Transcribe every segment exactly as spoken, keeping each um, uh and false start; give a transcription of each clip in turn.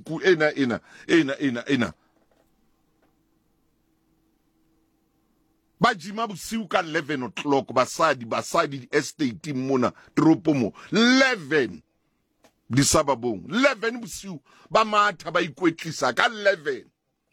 tuku ena ena ena ena ena ba jima bosiu ka eleven o'clock basadi basadi di estate mona tropo mo eleven di sababong eleven bosiu ba matha ba ikwetlisa ka eleven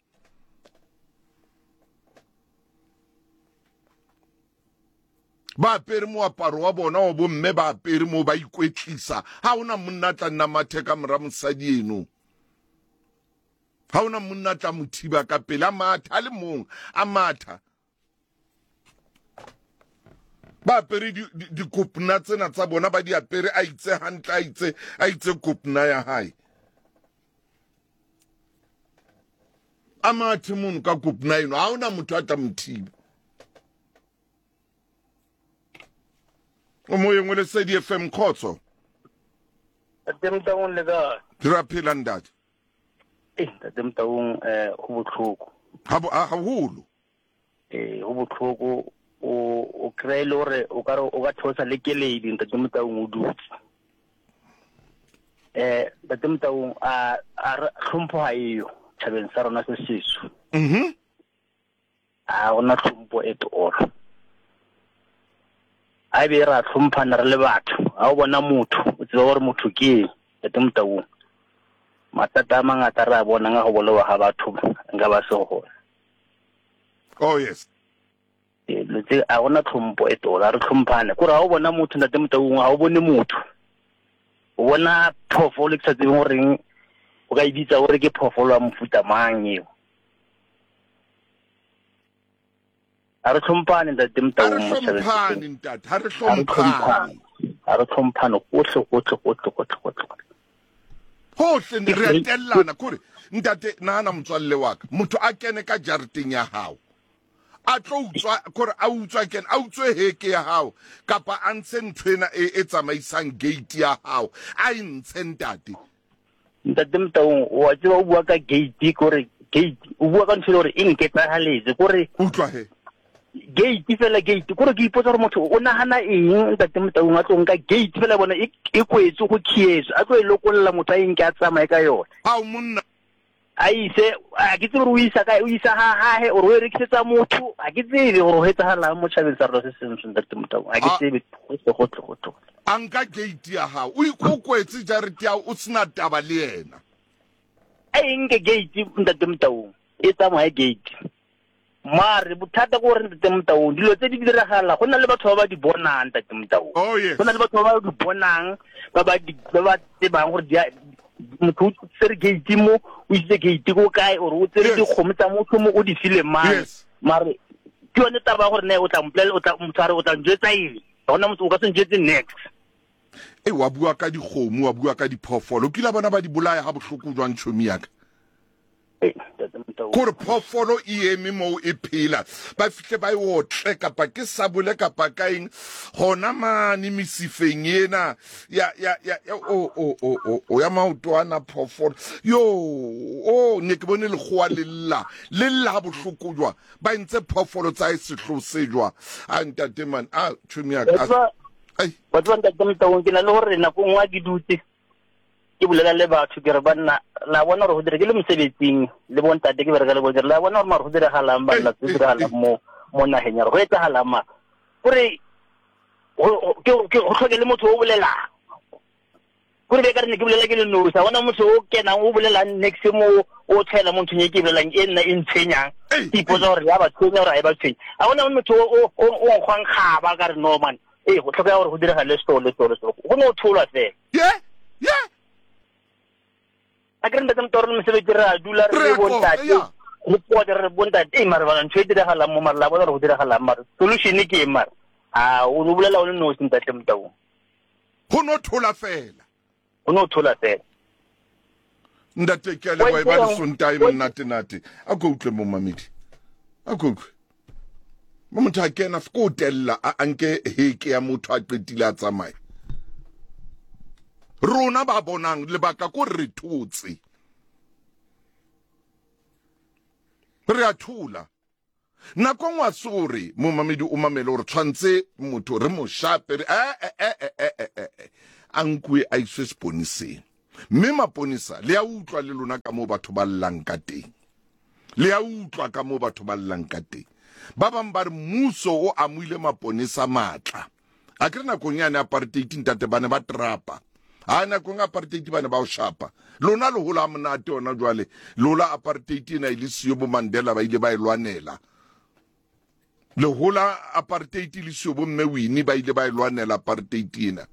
ba apere moaparo wa bona o bo mme ba apere mo ba ikwetlisa ha ona monna tla nna mathe ka mora mosadi eno ha ona monna tla mothiba ka pele a matha le mong a matha ba apere di di kopna tsena tsa bona ba di apere a itse hantle a itse a itse kopna ya hae a mathe mun ka kopna eno ha ona motho a tla mothiba o mo yengwe le C D F M khotso Tatemtaung le ka dira phela ndati eh tatemtaung eh ho botlhoko ha bo ha holo eh ho botlhoko o o krele hore o ka o ka thosa le keledi tatemtaung o dutse eh tatemtaung a a hlompho ha iyo thabeng sa rona se sesu mhm a ona hlompho e toro a be ra tlhomphana re le batho a o bona motho o tseba gore motho ke tatemtaung matata a mangata re a bona nga go bolewa ga batho nga ba se go oh yes eh letse a ona tlhompho e tola re tlhomphane gore a o bona motho tatemtaung a o bone motho o bona phofolo ke sa tsebeng gore o ka ibitsa gore ke phofolo ya mofuta mang eo a re tlhomphane tatemtaung mo tlhomphane ntate ha re tlhomphane a re tlhomphane gohle gohle gohle gohle gohle hohle re atellana kore ntate nana motswalle wa ka motho a kene ka jareteng ya hao a tlo utswa kore a utswa kene a utswe heke ya hao kapa a ntshe nthwena e tsamaisang gate ya hao a intshe ntate tatemtaung wa tseba o bua ka gate kore gate o bua ka ntse gore eng ke tsahaletse kore utlwa he gate fela gate kore ke ipotsa gore motho o nahana eng tatemtaung a tlo nka gate fela bona e kwetse go khietso a tlo e lokolla motho a eng ke a tsamaye ka yona ha o monna a ise a ke tsebe o isa ka o isa ha ha he o re rekisetsa motho a ke tsebe gore o hetsahala mo tšhabeng sa rona se seng tatemtaung a ke tsebe go go go go anka gate ya hao o ikokwetse jarete ya o sina taba le yena a eng ke gate tatemtaung e tsamaye gate mare bothata go re tatemtaung dilo tse di diragala go na le batho ba ba di bonang tatemtaung oh yes go na le batho ba ba di bonang ba ba di ba ba tsebang gore di motho o tsere gate mo o itse gate go kae o re o tsere di khomotsa motho mo o di file mang mare ke yone taba gore ne o tla mplela o tla motshware o tla njwetsa eng gona motho o ka se njwetse next e wa bua ka dikgomo wa bua ka diphoofolo ke la bona ba di bolaya ha bohloko jwang tshomi ya ka kore phoofolo e eme mo e phela ba fihle ba e otle kapa ke sabole kapa ka eng gona mane mesifeng ena ya ya ya o o o o ya maoto ana phoofolo yo o ne ke bone le goa lella lella ha bohloko jwa ba ntse phoofolo tsa e sehlo se jwa a ntate man a tshomi ya ka ai ba tswa tatemtaung ke na le gore nako ngwa ke dutse ke bulela le batho ke re banna la bona re go dire ke le mosebetsing le bontate ke bereka le bona la bona gore mare go diragalang banna tse diragalang mo mo nageng ya re go etsagalang ma gore ke go tlhoke le motho o bolelang gore be ka re ne ke bolela ke le nosa bona motho o kenang o bolelang next mo o tshela motho nye ke bolelang e nna e ntshwenyang ipotsa gore ya ba tshwenya gore a e ba tshwenya a bona motho o o nkgwang kgaba ka re no man eh go tlhoka gore go diragale stole stole stole go no thola fe yeah yeah a ke re tatemtaung re mosebetsi re a dula re le bontate re pote re bontate e mare ba ntse diragalang mo mare la bona re go diragalang mare solution ke e mare a o no bolela o le no se tatemtaung go no thola fela go no thola fela ndate ke le wa ba le sontae monnate nate a go utlwe mo mamedi a go mo motho a kena go tella a anke heke ya motho a qetile a tsamaye rona ba bonang lebaka ko re thotse re a thula nako ngwa sore mo mamedi o mamele gore tshwantse motho re mo shape re a a a a a a nkwe a iswe sponiseng mme maponisa le a utlwa le lona ka mo batho ba llang ka teng le a utlwa ka mo batho ba llang ka teng ba bang ba re mmuso o amuile maponisa matla a ke re nakong yane apartheid ntate bane ba trapa ha nakong apartheid bane ba o shapa lona le hola monate ona jwale lola apartheid ena ile siyo bo Mandela ba ile ba ilwanela le hola apartheid ile siyo bo mme Winnie ba ile ba ilwanela apartheid ena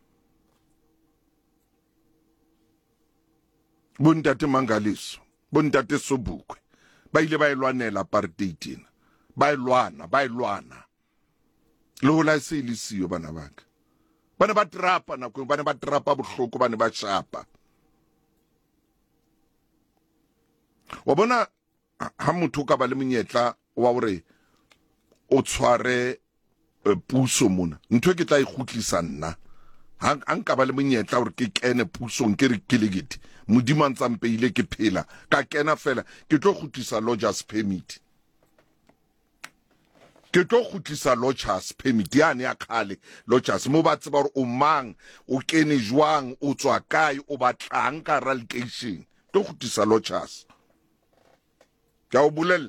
bontate Mangaliso bontate Sobukwe ba ile ba ilwanela apartheid ena ba ilwana ba ilwana le hola se ile siyo bana baka bana ba trapa nakong bana ba trapa bohloko bana ba shapa wa bona ha motho ka ba le monyetla wa hore o tshware puso mona ntwe ke tla ikhutlisa nna ha nka ba le monyetla hore ke kene pusong ke re kelegete modimo ntsampe ile ke phela ka kena fela ke tlo khutlisa lodgers permit ke tlo khutlisa lodgers permit yane ya khale lodgers mo ba tseba hore o mang o kene jwang o tswa kae o batlang ka relocation tlo khutlisa lodgers ka o bulel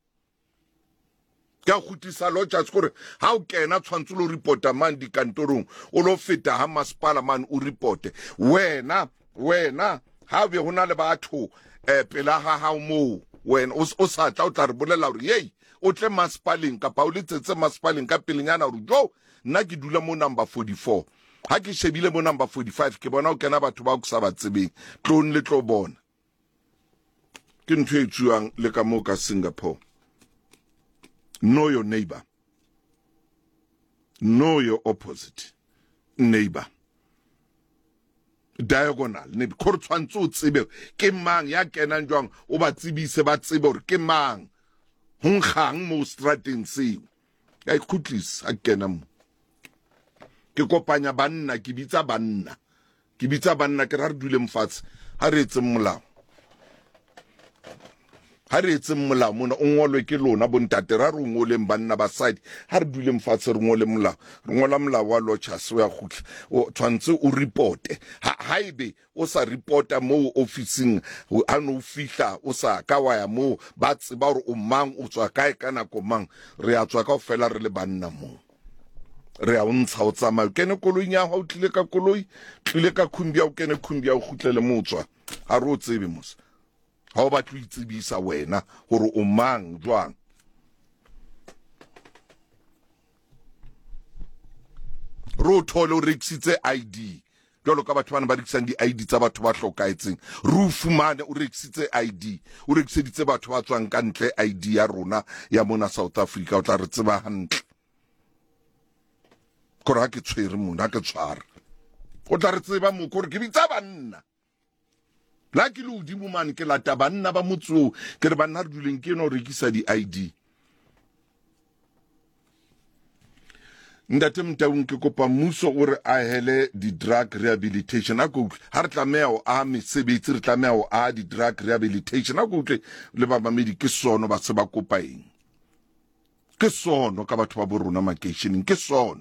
ka khutlisa lodgers gore ha o kena tshwantse lo reporta man di kantorong o lo feta ha masipala man o reporte wena wena ha be hona le batho eh pela ha ha mo wena o sa tla o tla re bolela hore hey o tle masipaleng ka pa o letsetse masipaleng ka pelenyana hore jo nna ke dula mo number forty-four ha ke shebile mo number forty-five ke bona o kena batho ba go sa ba tsebeng tlong le tlo bona ke ntwe e tsuang le ka mo ka Singapore. Know your neighbor, know your opposite neighbor. Diagonal ne khore tshwantse o tsebe ke mang ya kenang jwang o ba tsebise ba tsebe hore ke mang honggang mo strateng seo ya ikhutlisa a kena mo ke kopanya banna ke bitsa banna ke bitsa banna ke ra re dule mfatshe ha re etse molao ha re etse molao mona o ngolwe ke lona bontate ra re ngoleng banna ba side ha re dule mfatshe re ngole molao re ngola molao wa lodgers o ya khutla o tshwantse o reporte ha haibe o sa reporta mo officing a no fihla o sa ka wa ya mo ba tseba hore o mang o tswa kae kana ko mang re a tswa ka fela re le banna mo re a untsha o tsama kene koloi nya ha o tlile ka koloi tlile ka khumbia o kene khumbia o khutlele mo tswa ha re o tsebe mos ha o batla itsebisa wena hore o mang jwang ro thole o rekisitse I D jalo ka batho bana ba rekisang di I D tsa batho ba hlokaetseng ro fumane o rekisitse I D o rekiseditse batho ba tswang ka ntle I D ya rona ya mona South Africa o tla re tseba hantle kora ke tshwere mona ke tshwara o tla re tseba mo kore ke bitsa banna la ke lo di mo man ke lata banna ba motso ke re banna re duleng ke no rekisa di I D ndate mtaung ke kopa mmuso o re a hele di drug rehabilitation a go ha re tlameha o a mesebetsi re tlameha o a di drug rehabilitation a go tle le ba bamedi ke sono ba se ba kopa eng ke sono ka batho ba borona makeisheneng ke sono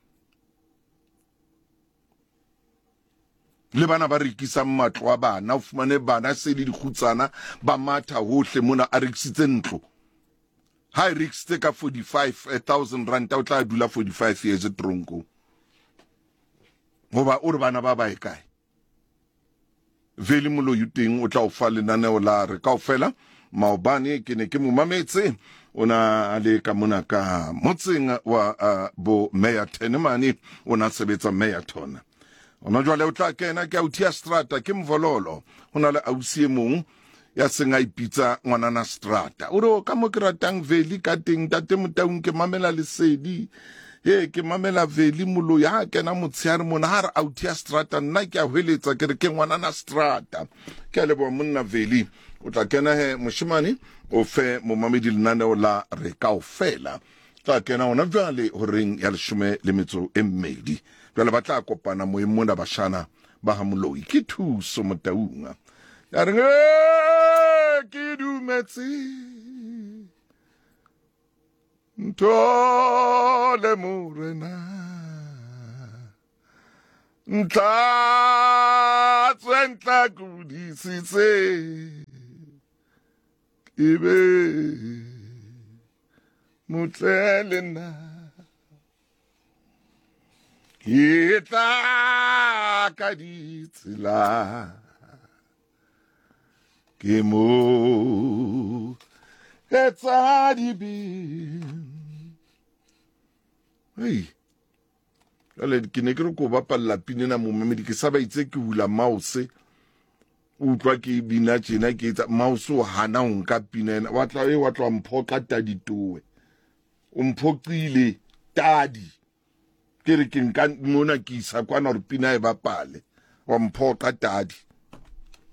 le bana ba rekisa matlo a bana o fumane bana se le dikhutsana ba matha hohle mona a rekisitse ntlo ha rekisitse ka forty-five thousand rand o tla dula forty-five years tronko goba o re bana ba ba e kae vele molo yuteng o tla o fa lenaneo la re kaofela maobane ke ne ke mo mametse ona ale ka mona ka motseng wa uh, bo Mayor Tenemani ona sebetsa Mayor Tona ona jwale o tla kena ke autia strata ke mvololo hona le ausie mong ya senga ipitsa ngwanana strata o re ka mo ke ratang veli ka teng tate motaung ke mamela lesedi he ke mamela veli molo ya kena motshiare mona ha re autia strata nna ke a hweletsa ke re ke ngwanana strata ke le bo monna veli o tla kena he moshimane o fe mo mamedi lenaneo la re kaofela tla kena ona jwale horeng ya leshome le metso e mmedi jwale ba tla kopana mo emona bashana ba ha moloi ke thuso motaunga ya re ke dumetse ntole morena ntlatswe ntla kudisitse ke be motlele nna ke tla ka ditsela ke mo etsa dibini. Hei, jale ke ne ke re ko bapalla pina na momamedi ke sa ba itse ke hula mouse o utlwa ke bina tjena ke etsa mouse o hana o nka pina ena wa tla e wa tla mphoqa tadi towe o mphoqile tadi ke re ke nka mona ke isa kwana re pina e bapale wa mphoqa tadi.